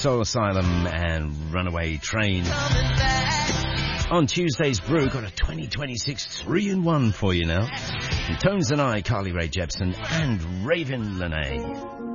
Soul Asylum and Runaway Train. On Tuesday's Brew, got a 2026 3-in-1 for you now. And Tones and I, Carly Rae Jepsen and Raven Lenae.